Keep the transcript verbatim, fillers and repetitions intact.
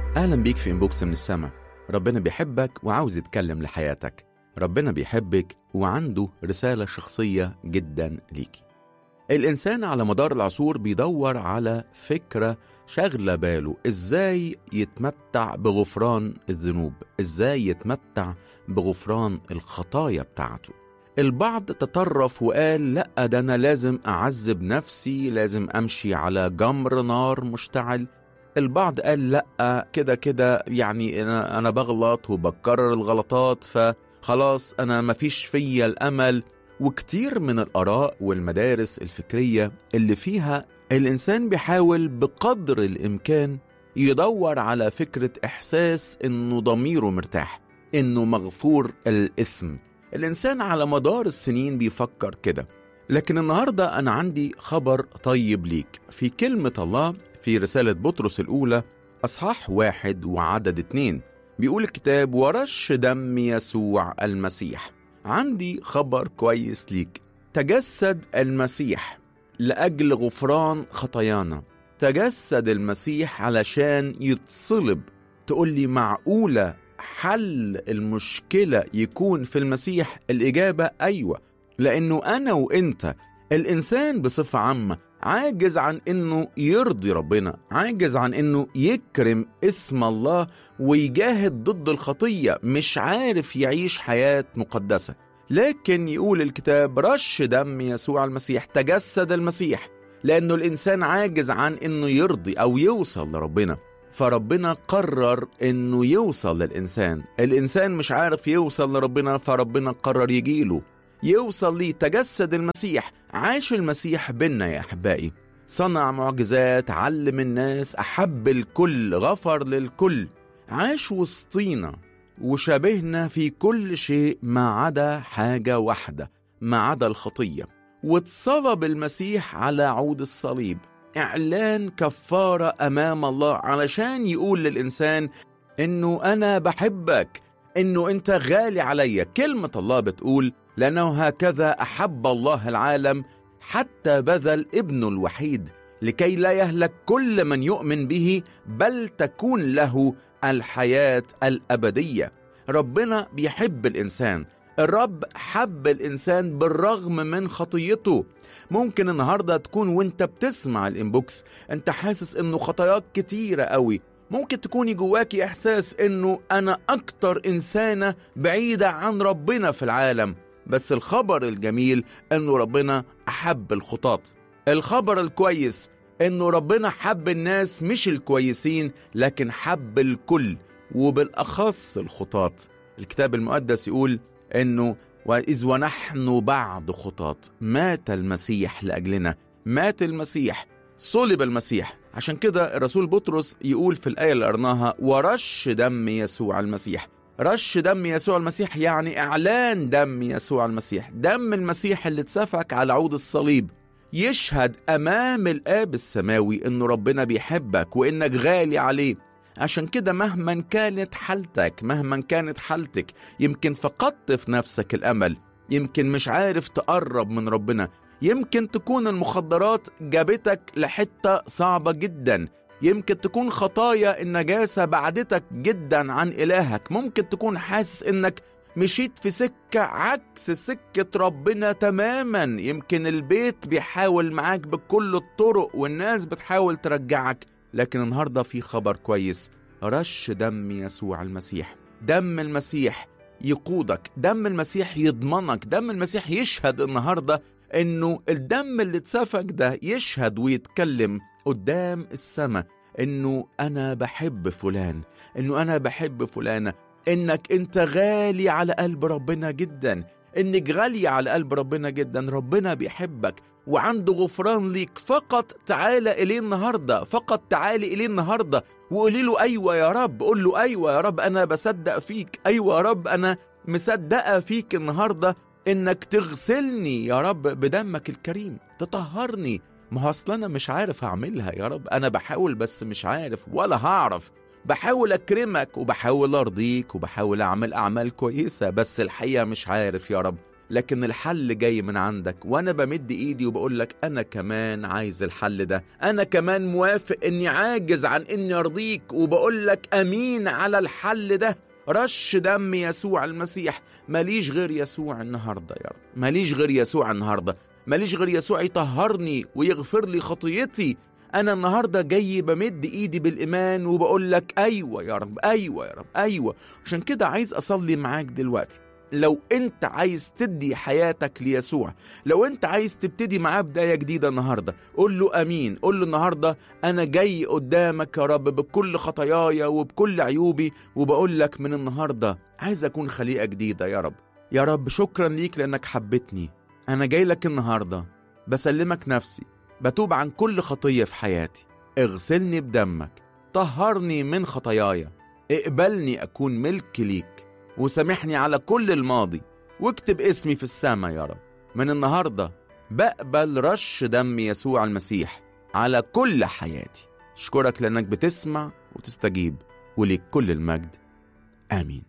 أهلا بيك في إنبوكس من السما. ربنا بيحبك وعاوز يتكلم لحياتك. ربنا بيحبك وعنده رسالة شخصية جدا ليكي. الإنسان على مدار العصور بيدور على فكرة شغلة باله، إزاي يتمتع بغفران الذنوب، إزاي يتمتع بغفران الخطايا بتاعته. البعض تطرف وقال لأ، ده أنا لازم أعذب نفسي، لازم أمشي على جمر نار مشتعل. البعض قال لأ، كده كده يعني أنا, أنا بغلط وبكرر الغلطات، فخلاص أنا مفيش فيا الأمل. وكتير من الآراء والمدارس الفكرية اللي فيها الإنسان بيحاول بقدر الإمكان يدور على فكرة إحساس إنه ضميره مرتاح، إنه مغفور الإثم. الإنسان على مدار السنين بيفكر كده. لكن النهاردة أنا عندي خبر طيب ليك في كلمة الله في رسالة بطرس الأولى أصحاح واحد وعدد اتنين. بيقول الكتاب: ورش دم يسوع المسيح. عندي خبر كويس ليك. تجسد المسيح لأجل غفران خطايانا. تجسد المسيح علشان يتصلب. تقول لي معقولة حل المشكلة يكون في المسيح؟ الإجابة أيوة، لأنه أنا وإنت الإنسان بصفة عامة عاجز عن إنه يرضي ربنا، عاجز عن إنه يكرم اسم الله ويجاهد ضد الخطية، مش عارف يعيش حياة مقدسة. لكن يقول الكتاب: رش دم يسوع المسيح، تجسد المسيح، لأنه الإنسان عاجز عن إنه يرضي أو يوصل لربنا، فربنا قرر إنه يوصل للإنسان. الإنسان مش عارف يوصل لربنا، فربنا قرر يجيله يوصل ليه. تجسد المسيح، عاش المسيح بينا يا أحبائي، صنع معجزات، علم الناس، أحب الكل، غفر للكل، عاش وسطينا وشبهنا في كل شيء ما عدا حاجة واحدة، ما عدا الخطية. واتصلب المسيح على عود الصليب، إعلان كفارة أمام الله، علشان يقول للإنسان إنه أنا بحبك، إنه أنت غالي عليا. كلمة الله بتقول: لأنه هكذا أحب الله العالم حتى بذل ابنه الوحيد، لكي لا يهلك كل من يؤمن به، بل تكون له الحياة الأبدية. ربنا بيحب الإنسان. الرب حب الإنسان بالرغم من خطيته. ممكن النهاردة تكون وانت بتسمع الانبوكس انت حاسس انه خطاياك كتيرة قوي. ممكن تكوني جواكي إحساس إنه أنا أكتر إنسانة بعيدة عن ربنا في العالم. بس الخبر الجميل إنه ربنا أحب الخطاة. الخبر الكويس إنه ربنا حب الناس، مش الكويسين، لكن حب الكل، وبالأخص الخطاة. الكتاب المقدس يقول إنه: وإذ ونحن بعد خطاة مات المسيح لأجلنا. مات المسيح، صلب المسيح. عشان كده الرسول بطرس يقول في الآية اللي قرناها: ورش دم يسوع المسيح. رش دم يسوع المسيح يعني إعلان دم يسوع المسيح، دم المسيح اللي اتسفك على عود الصليب، يشهد أمام الآب السماوي إنه ربنا بيحبك وإنك غالي عليه. عشان كده مهما كانت حالتك، مهما كانت حالتك، يمكن فقدت في نفسك الأمل، يمكن مش عارف تقرب من ربنا، يمكن تكون المخدرات جابتك لحتة صعبة جدا، يمكن تكون خطايا النجاسة بعدتك جدا عن إلهك، ممكن تكون حاسس إنك مشيت في سكة عكس سكة ربنا تماما. يمكن البيت بيحاول معاك بكل الطرق والناس بتحاول ترجعك. لكن النهاردة في خبر كويس: رش دم يسوع المسيح. دم المسيح يقودك، دم المسيح يضمنك، دم المسيح يشهد النهاردة إنه الدم اللي اتسفك ده يشهد ويتكلم قدام السماء إنه أنا بحب فلان، إنه أنا بحب فلانة، إنك أنت غالي على قلب ربنا جدا، إنك غالي على قلب ربنا جدا. ربنا بيحبك وعنده غفران ليك. فقط تعالى إليه النهاردة، فقط تعالي إليه النهاردة وقولي له: أيوة يا رب. قول له: أيوة يا رب، أنا بصدق فيك. أيوة يا رب، أنا مصدقة فيك النهاردة إنك تغسلني يا رب بدمك الكريم، تطهرني. ما هو أصلا أنا مش عارف أعملها يا رب، أنا بحاول بس مش عارف ولا هعرف. بحاول أكرمك وبحاول أرضيك وبحاول أعمل أعمال كويسة، بس الحقيقة مش عارف يا رب. لكن الحل جاي من عندك، وأنا بمد إيدي وبقول لك أنا كمان عايز الحل ده، أنا كمان موافق إني عاجز عن إني أرضيك، وبقول لك أمين على الحل ده. رش دم يسوع المسيح. ماليش غير يسوع النهاردة يا رب، ماليش غير يسوع النهاردة، ماليش غير يسوع يطهرني ويغفر لي خطيتي. أنا النهاردة جاي بمد إيدي بالإيمان وبقول لك أيوة يا رب، أيوة يا رب، أيوة. عشان كده عايز أصلي معاك دلوقتي. لو أنت عايز تدي حياتك ليسوع، لو أنت عايز تبتدي معاه بداية جديدة النهاردة، قول له أمين. قول له النهاردة أنا جاي قدامك يا رب بكل خطاياي وبكل عيوبي، وبقول لك من النهاردة عايز أكون خليقة جديدة يا رب. يا رب شكرا ليك لأنك حبتني. أنا جاي لك النهاردة بسلمك نفسي، بتوب عن كل خطية في حياتي. اغسلني بدمك، طهرني من خطاياي، اقبلني أكون ملك ليك، وسامحني على كل الماضي، واكتب اسمي في السماء يا رب. من النهاردة بقبل رش دم يسوع المسيح على كل حياتي. أشكرك لأنك بتسمع وتستجيب، وليك كل المجد. آمين.